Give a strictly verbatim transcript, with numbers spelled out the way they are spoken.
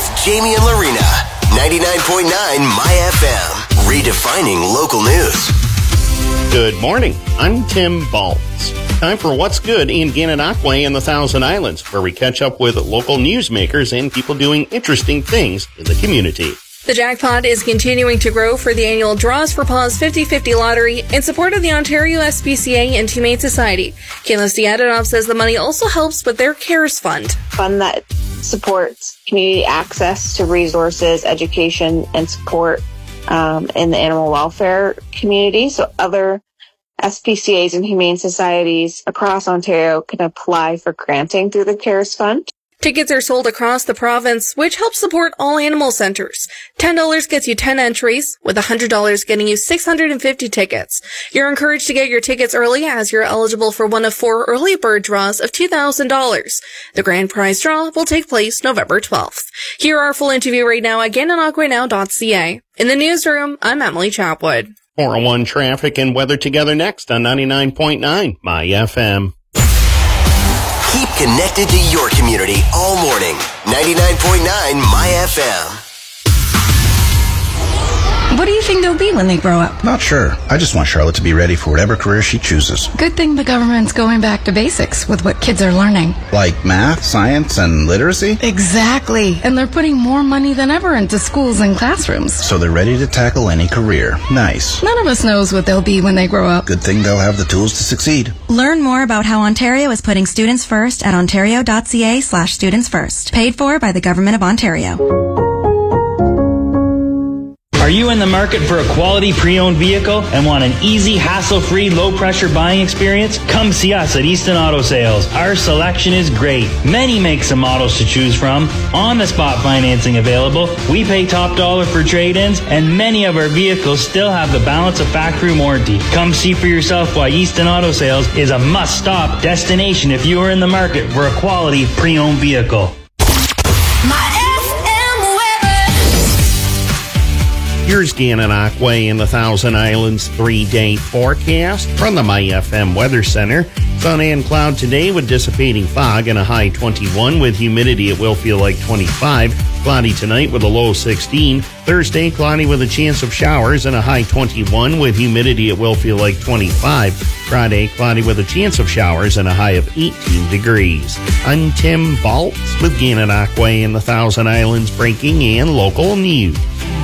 Jamie and Lorena. ninety-nine point nine My F M. Redefining local news. Good morning. I'm Tim Baltz. Time for What's Good in Gananoque and the Thousand Islands, where we catch up with local newsmakers and people doing interesting things in the community. The jackpot is continuing to grow for the annual Draws for Paws fifty fifty lottery in support of the Ontario S P C A and Humane Society. Kayla Stiadinov says the money also helps with their CARES fund. Fund that supports community access to resources, education, and support um, in the animal welfare community. So other S P C As and Humane Societies across Ontario can apply for granting through the CARES fund. Tickets are sold across the province, which helps support all animal centers. ten dollars gets you ten entries, with one hundred dollars getting you six hundred fifty tickets. You're encouraged to get your tickets early as you're eligible for one of four early bird draws of two thousand dollars. The grand prize draw will take place November twelfth. Hear our full interview right now at gananoque now dot c a. In the newsroom, I'm Emily Chapwood. four oh one traffic and weather together next on ninety-nine point nine My F M. Keep connected to your community all morning. ninety-nine point nine My F M. What do you think they'll be when they grow up? Not sure. I just want Charlotte to be ready for whatever career she chooses. Good thing the government's going back to basics with what kids are learning. Like math, science, and literacy? Exactly. And they're putting more money than ever into schools and classrooms. So they're ready to tackle any career. Nice. None of us knows what they'll be when they grow up. Good thing they'll have the tools to succeed. Learn more about how Ontario is putting students first at ontario dot c a slash students first. Paid for by the Government of Ontario. Are you in the market for a quality pre-owned vehicle and want an easy, hassle-free, low-pressure buying experience? Come see us at Easton Auto Sales. Our selection is great. Many makes and models to choose from. On-the-spot financing available. We pay top dollar for trade-ins, and many of our vehicles still have the balance of factory warranty. Come see for yourself why Easton Auto Sales is a must-stop destination if you are in the market for a quality pre-owned vehicle. Here's Gananoque and the Thousand Islands three-day forecast from the My F M Weather Center. Sun and cloud today with dissipating fog and a high twenty-one. With humidity, it will feel like twenty-five. Cloudy tonight with a low sixteen. Thursday, cloudy with a chance of showers and a high twenty-one. With humidity, it will feel like twenty-five. Friday, cloudy with a chance of showers and a high of eighteen degrees. I'm Tim Baltz with Gananoque and the Thousand Islands breaking and local news.